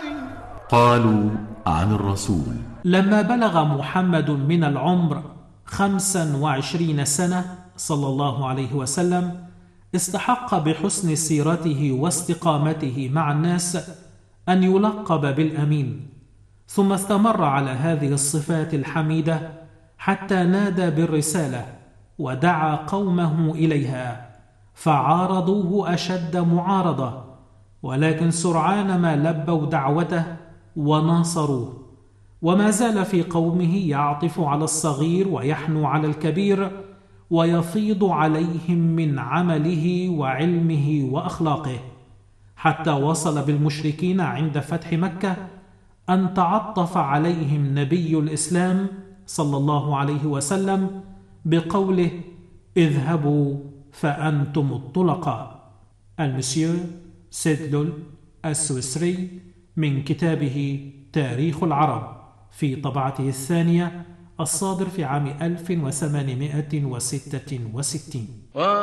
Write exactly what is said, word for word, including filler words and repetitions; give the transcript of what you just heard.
قالوا عن الرسول: لما بلغ محمد من العمر خمسا وعشرين سنة صلى الله عليه وسلم استحق بحسن سيرته واستقامته مع الناس أن يلقب بالأمين، ثم استمر على هذه الصفات الحميدة حتى نادى بالرسالة ودعا قومه إليها، فعارضوه أشد معارضة، ولكن سرعان ما لبوا دعوته وناصروه، وما زال في قومه يعطف على الصغير ويحنو على الكبير، ويفيض عليهم من عمله وعلمه وأخلاقه، حتى وصل بالمشركين عند فتح مكة أن تعطف عليهم نبي الإسلام صلى الله عليه وسلم بقوله: اذهبوا فأنتم الطلقاء. المسيو سيدلول السويسري من كتابه تاريخ العرب في طبعته الثانية الصادر في عام ألف وثمانمائة وستة وستين.